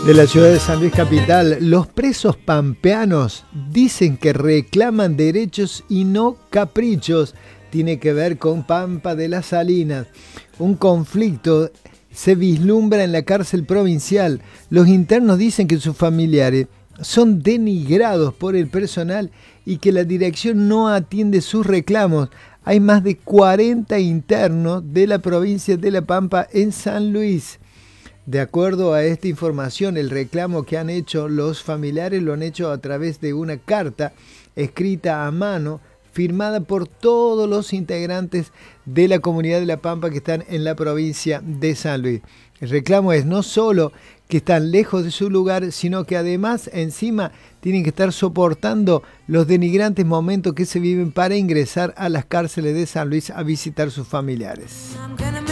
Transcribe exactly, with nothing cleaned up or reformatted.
De la ciudad de San Luis Capital, los presos pampeanos dicen que reclaman derechos y no caprichos. Tiene que ver con Pampa de las Salinas. Un conflicto se vislumbra en la cárcel provincial. Los internos dicen que sus familiares son denigrados por el personal y que la dirección no atiende sus reclamos. Hay más de cuarenta internos de la provincia de La Pampa en San Luis. De acuerdo a esta información, el reclamo que han hecho los familiares lo han hecho a través de una carta escrita a mano, firmada por todos los integrantes de la comunidad de La Pampa que están en la provincia de San Luis. El reclamo es no solo que están lejos de su lugar, sino que además encima tienen que estar soportando los denigrantes momentos que se viven para ingresar a las cárceles de San Luis a visitar sus familiares.